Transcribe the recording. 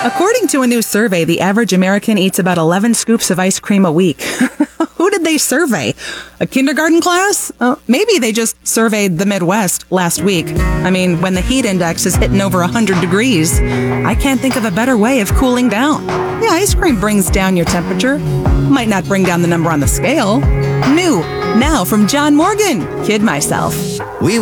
According to a new survey, the average American eats about 11 scoops of ice cream a week. Who did they survey? A kindergarten class? Maybe they just surveyed the Midwest last week. I mean, when the heat index is hitting over 100 degrees, I can't think of a better way of cooling down. Yeah, ice cream brings down your temperature. Might not bring down the number on the scale. New, now from John Morgan. Kid myself. We